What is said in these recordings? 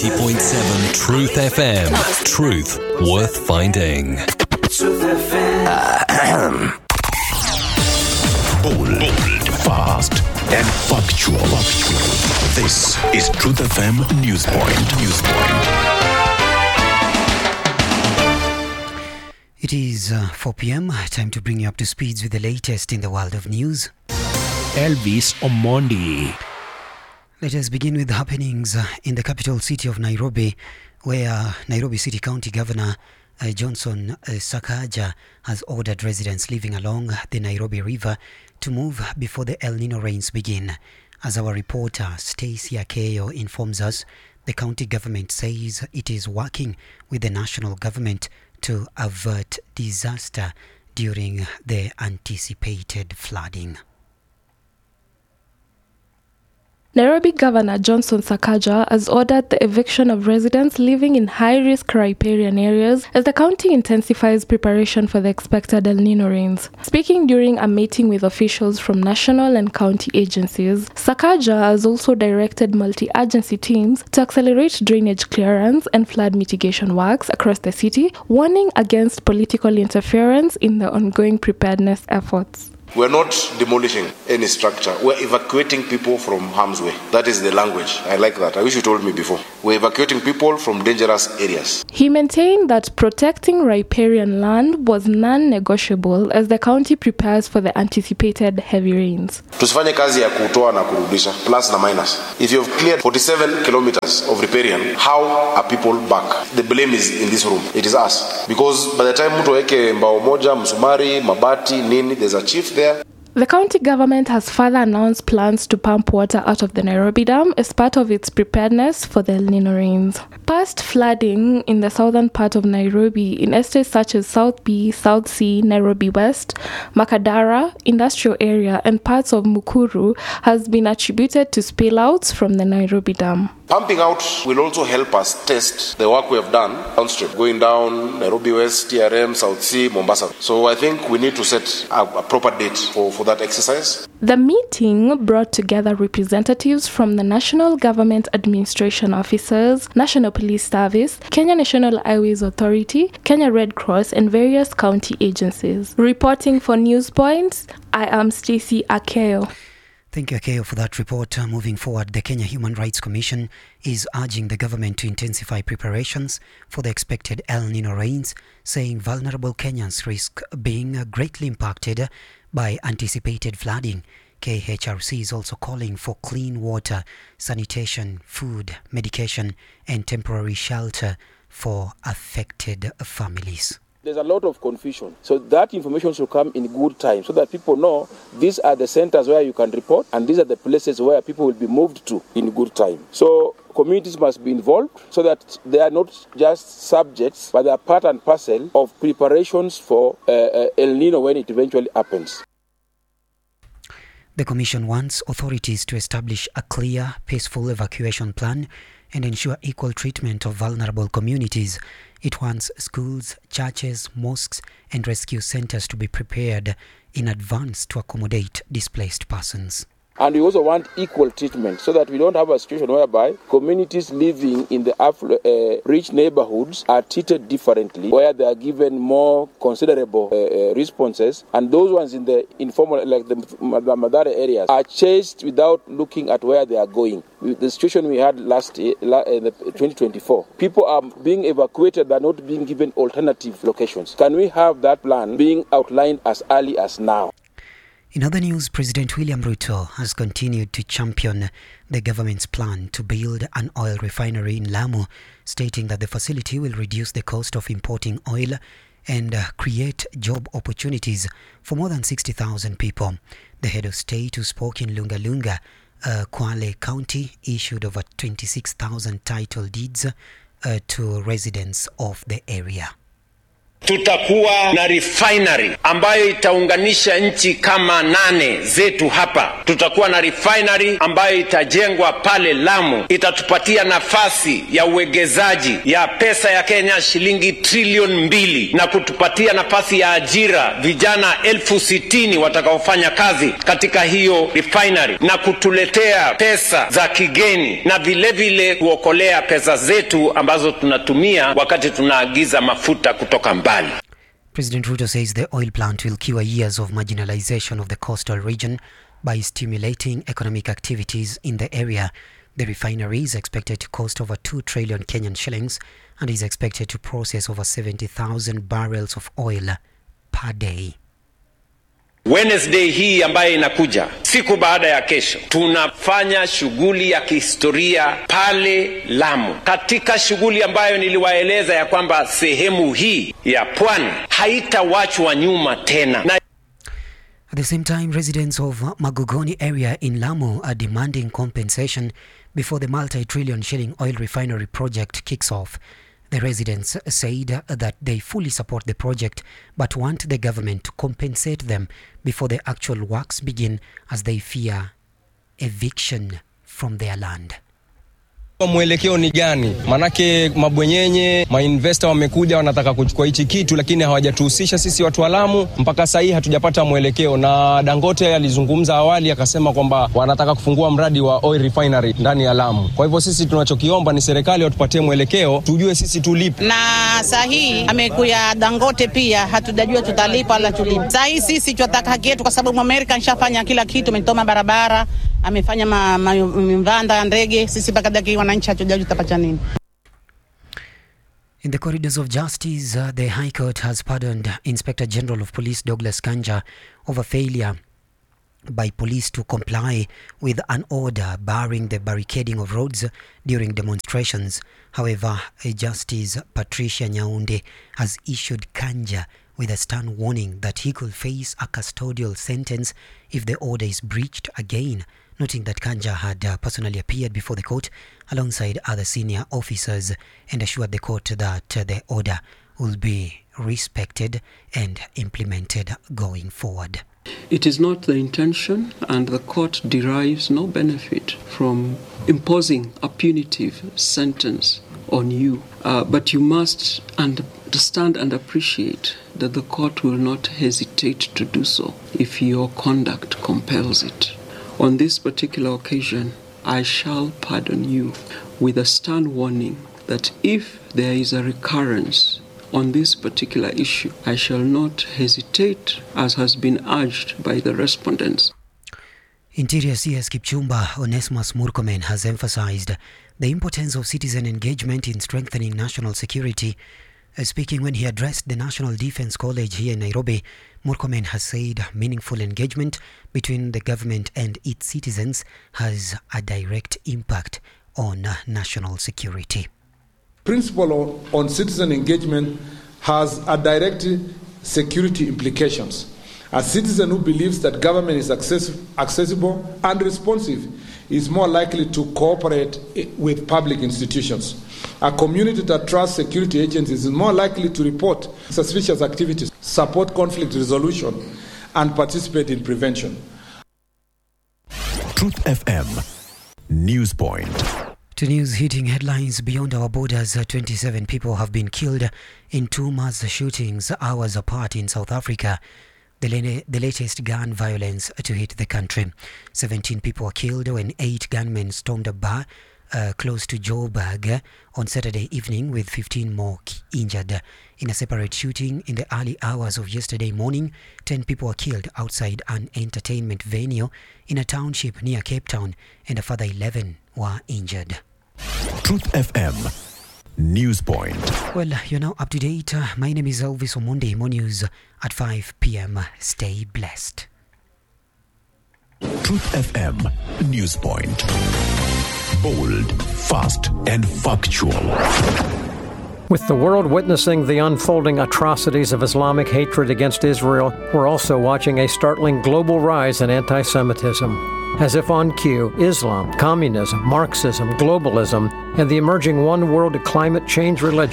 90.7 Truth FM. Truth worth finding. Truth FM. Bold, fast, and factual. This is Truth FM Newspoint. It is 4 p.m. Time to bring you up to speeds with the latest in the world of news. Elvis Omondi. Let us begin with the happenings in the capital city of Nairobi, where Nairobi City County Governor Johnson Sakaja has ordered residents living along the Nairobi River to move before the El Nino rains begin. As our reporter Stacey Akeyo informs us, the county government says it is working with the national government to avert disaster during the anticipated flooding. Nairobi Governor Johnson Sakaja has ordered the eviction of residents living in high-risk riparian areas as the county intensifies preparation for the expected El Nino rains. Speaking during a meeting with officials from national and county agencies, Sakaja has also directed multi-agency teams to accelerate drainage clearance and flood mitigation works across the city, warning against political interference in the ongoing preparedness efforts. We're not demolishing any structure. We're evacuating people from harm's way. That is the language. I like that. I wish you told me before. We're evacuating people from dangerous areas. He maintained that protecting riparian land was non-negotiable as the county prepares for the anticipated heavy rains. Tusifanye kazi ya kutoa na kurudisha, plus na minus. If you've cleared 47 kilometers of riparian, how are people back? The blame is in this room. It is us. Because by the time mtu weke mbao moja, msumari, mabati, nini, there's a chief there. The county government has further announced plans to pump water out of the Nairobi Dam as part of its preparedness for the El Nino rains. Past flooding in the southern part of Nairobi in estates such as South B, South C, Nairobi West, Makadara, Industrial Area and parts of Mukuru has been attributed to spillouts from the Nairobi Dam. Pumping out will also help us test the work we have done downstream, going down Nairobi West, TRM, South C, Mombasa. So I think we need to set a proper date for that exercise. The meeting brought together representatives from the National Government Administration Officers, National Police Service, Kenya National Highways Authority, Kenya Red Cross, and various county agencies. Reporting for Newspoint, I am Stacey Akeyo. Thank you, Akeyo, for that report. Moving forward, the Kenya Human Rights Commission is urging the government to intensify preparations for the expected El Nino rains, saying vulnerable Kenyans risk being greatly impacted by anticipated flooding. KHRC is also calling for clean water, sanitation, food, medication, and temporary shelter for affected families. There's a lot of confusion. So that information should come in good time so that people know these are the centers where you can report and these are the places where people will be moved to in good time. So communities must be involved so that they are not just subjects, but they are part and parcel of preparations for El Nino when it eventually happens. The Commission wants authorities to establish a clear, peaceful evacuation plan and ensure equal treatment of vulnerable communities. It wants schools, churches, mosques, and rescue centers to be prepared in advance to accommodate displaced persons. And we also want equal treatment so that we don't have a situation whereby communities living in the rich neighborhoods are treated differently, where they are given more considerable responses, and those ones in the informal, like the Madare areas, are chased without looking at where they are going. The situation we had last year, in 2024, people are being evacuated, they're not being given alternative locations. Can we have that plan being outlined as early as now? In other news, President William Ruto has continued to champion the government's plan to build an oil refinery in Lamu, stating that the facility will reduce the cost of importing oil and create job opportunities for more than 60,000 people. The head of state, who spoke in Lunga Lunga, Kwale County, issued over 26,000 title deeds to residents of the area. Tutakuwa na refinery ambayo itaunganisha nchi kama 8 zetu hapa. Tutakuwa na refinery ambayo itajengwa pale Lamu. Itatupatia nafasi ya uwegezaji ya pesa ya Kenya shilingi trilioni 2 na kutupatia nafasi ya ajira vijana 60,000 watakaofanya kazi katika hiyo refinery na kutuletea pesa za kigeni na vile vile kuokolea pesa zetu ambazo tunatumia wakati tunaagiza mafuta kutoka mbali. President Ruto says the oil plant will cure years of marginalization of the coastal region by stimulating economic activities in the area. The refinery is expected to cost over 2 trillion Kenyan shillings and is expected to process over 70,000 barrels of oil per day. Wednesday hii ambayo inakuja, siku baada ya kesho, tunafanya shughuli ya kihistoria pale Lamu. Katika shughuli ambayo niliwaeleza ya kwamba sehemu hii ya pwani haitawachwa nyuma tena. At the same time, residents of Magogoni area in Lamu are demanding compensation before the multi-trillion shilling oil refinery project kicks off. The residents said that they fully support the project but want the government to compensate them before the actual works begin, as they fear eviction from their land. Mwelekeo ni gani? Manake mabwenyenye, mainvestor wamekuja wanataka kuchukua hichi kitu lakini hawajatuhusisha sisi watu wa Lamu. Mpaka sasa hii hatujapata mwelekeo, na Dangote alizungumza awali akasema kwamba wanataka kufungua mradi wa oil refinery ndani ya Lamu. Kwa hivyo sisi tunachokiomba ni serikali watupatie mwelekeo, tujue sisi tulipe. Na sasa hii amekuja Dangote pia, hatujajua tutalipa wala tulipe. Sasa hii sisi tunataka haki yetu kwa sababu Amerika nishafanya kila kitu, ametoma barabara, amefanya mvanda ya ndege, sisi mpaka dakika wananchi hatujajua tutapata nini. In the corridors of justice, the High Court has pardoned Inspector General of Police Douglas Kanja over failure by police to comply with an order barring the barricading of roads during demonstrations. However, Justice Patricia Nyaunde has issued Kanja with a stern warning that he could face a custodial sentence if the order is breached again, noting that Kanja had personally appeared before the court alongside other senior officers and assured the court that the order will be respected and implemented going forward. It is not the intention, and the court derives no benefit from imposing a punitive sentence on you. But you must understand and appreciate that the court will not hesitate to do so if your conduct compels it. On this particular occasion, I shall pardon you with a stern warning that if there is a recurrence on this particular issue, I shall not hesitate, as has been urged by the respondents. Interior CS Kipchumba Onesmus Murkomen has emphasized the importance of citizen engagement in strengthening national security. Speaking when he addressed the National Defence College here in Nairobi, Murkomen has said meaningful engagement between the government and its citizens has a direct impact on national security. Principle on citizen engagement has a direct security implications. A citizen who believes that government is accessible and responsive is more likely to cooperate with public institutions. A community that trusts security agencies is more likely to report suspicious activities, support conflict resolution, and participate in prevention. Truth FM News Point. To news hitting headlines beyond our borders, 27 people have been killed in 2 mass shootings hours apart in South Africa. The latest gun violence to hit the country. 17 people were killed when 8 gunmen stormed a bar close to Joburg on Saturday evening, with 15 more injured. In a separate shooting in the early hours of yesterday morning, 10 people were killed outside an entertainment venue in a township near Cape Town, and a further 11 were injured. Truth FM News Point. Well, you're now up to date. My name is Elvis Omondi. More news at 5 p.m. Stay blessed. Truth FM News Point. Bold, fast, and factual. With the world witnessing the unfolding atrocities of Islamic hatred against Israel, we're also watching a startling global rise in anti-Semitism. As if on cue, Islam, communism, Marxism, globalism, and the emerging one-world climate change religion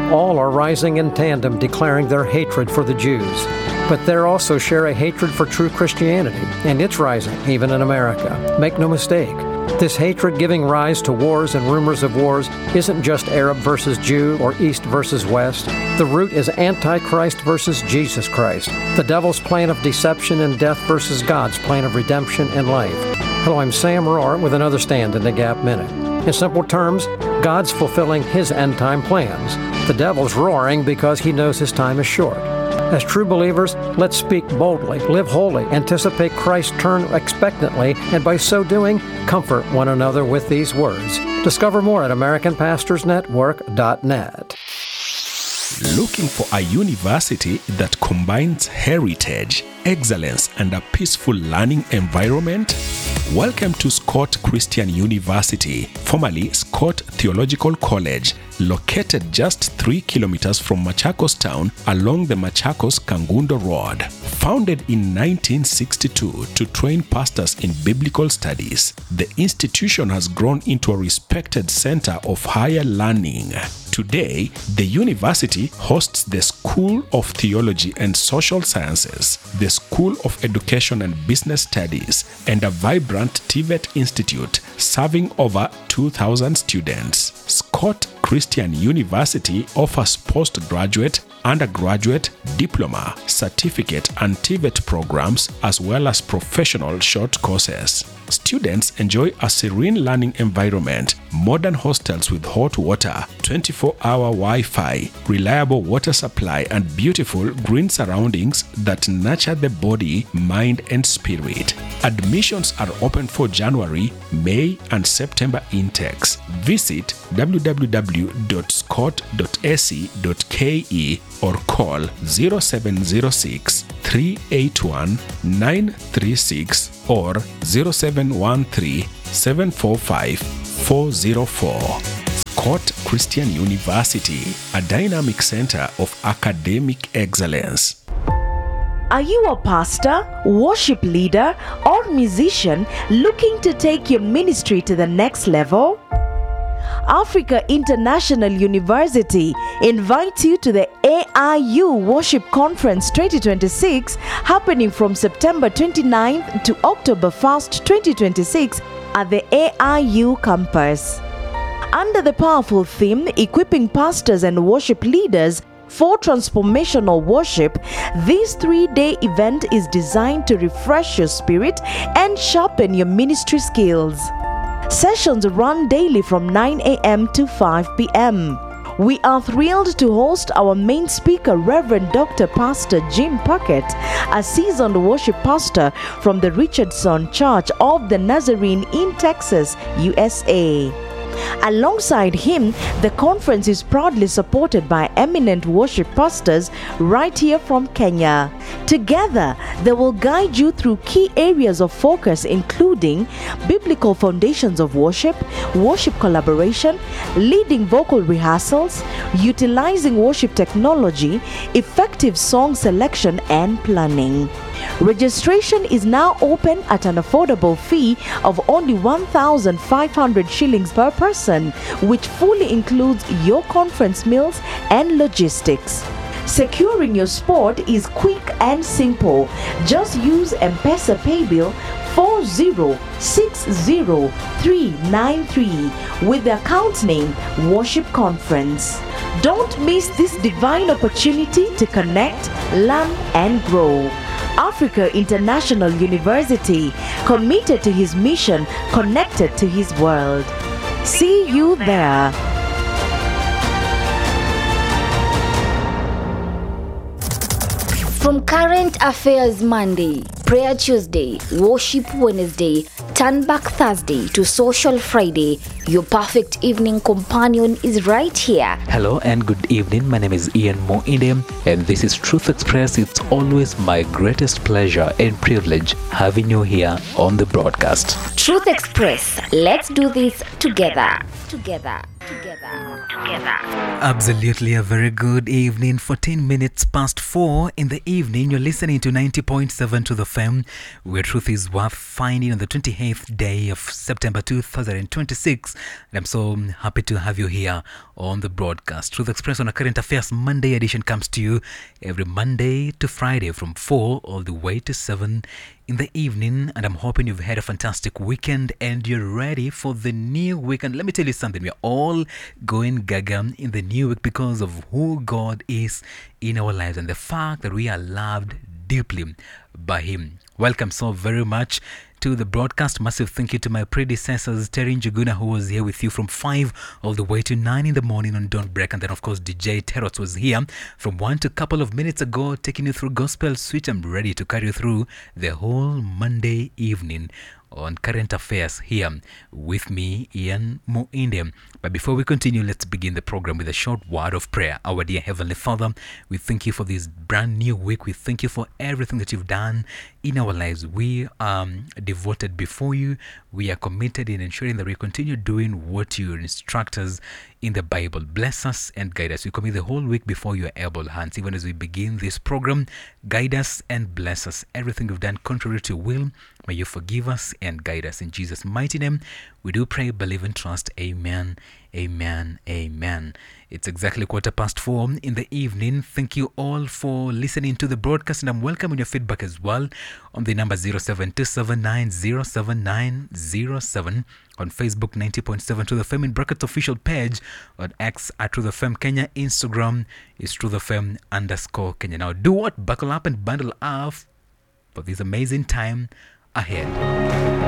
All are rising in tandem, declaring their hatred for the Jews. But they also share a hatred for true Christianity, and it's rising, even in America. Make no mistake, this hatred giving rise to wars and rumors of wars isn't just Arab versus Jew or East versus West. The root is Antichrist versus Jesus Christ, the devil's plan of deception and death versus God's plan of redemption and life. Hello, I'm Sam Rohr with another Stand in the Gap Minute. In simple terms, God's fulfilling his end-time plans. The devil's roaring because he knows his time is short. As true believers, let's speak boldly, live holy, anticipate Christ's turn expectantly, and by so doing, comfort one another with these words. Discover more at AmericanPastorsNetwork.net. Looking for a university that combines heritage, excellence, and a peaceful learning environment? Welcome to Scott Christian University, formerly Scott Theological College, located just 3 kilometers from Machakos town along the Machakos-Kangundo Road. Founded in 1962 to train pastors in biblical studies, the institution has grown into a respected center of higher learning. Today, the university hosts the School of Theology and Social Sciences, the School of Education and Business Studies, and a vibrant TVET Institute serving over 2,000 students. Scott Christian University offers postgraduate, undergraduate, diploma, certificate, and TVET programs, as well as professional short courses. Students enjoy a serene learning environment, modern hostels with hot water, 24-hour Wi-Fi, reliable water supply, and beautiful green surroundings that nurture the body, mind, and spirit. Admissions are open for January, May, and September intakes. Visit www.scott.ac.ke or call 0706 381 936 or 0713 745 404. Scott Christian University, a dynamic center of academic excellence. Are you a pastor, worship leader, or musician looking to take your ministry to the next level? Africa International University invites you to the AIU Worship Conference 2026 happening from September 29th to October 1st, 2026 at the AIU campus. Under the powerful theme, Equipping Pastors and Worship Leaders for Transformational Worship, this 3-day event is designed to refresh your spirit and sharpen your ministry skills. Sessions run daily from 9 a.m. to 5 p.m. We are thrilled to host our main speaker, Reverend Dr. Pastor Jim Puckett, a seasoned worship pastor from the Richardson Church of the Nazarene in Texas, USA. Alongside him, the conference is proudly supported by eminent worship pastors right here from Kenya. Together, they will guide you through key areas of focus including biblical foundations of worship, worship collaboration, leading vocal rehearsals, utilizing worship technology, effective song selection, and planning. Registration is now open at an affordable fee of only 1,500 shillings per person, which fully includes your conference meals and logistics. Securing your spot is quick and simple. Just use M-Pesa Paybill 4060393 with the account name Worship Conference. Don't miss this divine opportunity to connect, learn, and grow. Africa International University, committed to his mission, connected to his world. See you there. From Current Affairs Monday, Prayer Tuesday, Worship Wednesday, Turn Back Thursday to Social Friday, your perfect evening companion is right here. Hello and good evening. My name is Ian Moindem and this is Truth Express. It's always my greatest pleasure and privilege having you here on the broadcast. Truth Express. Let's do this together. Absolutely, a very good evening. 14 minutes past 4 in the evening. You're listening to 90.7 to the FM, where truth is worth finding on the 28th day of September 2026. And I'm so happy to have you here on the broadcast. Truth Express on a Current Affairs Monday edition comes to you every Monday to Friday from 4 all the way to 7 in the evening, and I'm hoping you've had a fantastic weekend and you're ready for the new week. And let me tell you something, we're all going gaga in the new week because of who God is in our lives and the fact that we are loved deeply by Him. Welcome so very much to the broadcast. Massive thank you to my predecessors, Terry Njuguna, who was here with you from 5 all the way to 9 in the morning on Don't Break. And then, of course, DJ Terots was here from 1 to a couple of minutes ago, taking you through Gospel Switch. I'm ready to carry you through the whole Monday evening on Current Affairs here with me, Ian Moinde. But before we continue, let's begin the program with a short word of prayer. Our dear Heavenly Father, we thank you for this brand new week. We thank you for everything that you've done in our lives. We are devoted before you. We are committed in ensuring that we continue doing what you instruct us in the Bible. Bless us and guide us. We commit the whole week before your able hands. Even as we begin this program, guide us and bless us. Everything we've done contrary to your will, may you forgive us and guide us. In Jesus' mighty name, we do pray, believe and trust. Amen, amen, amen. It's exactly 4:15 in the evening. Thank you all for listening to the broadcast, and I'm welcoming your feedback as well on the number 0727907907 on Facebook 90.7 to the FM in brackets official page, on X at To The FM Kenya. Instagram is To The FM _Kenya. Now do what? Buckle up and bundle up for this amazing time ahead.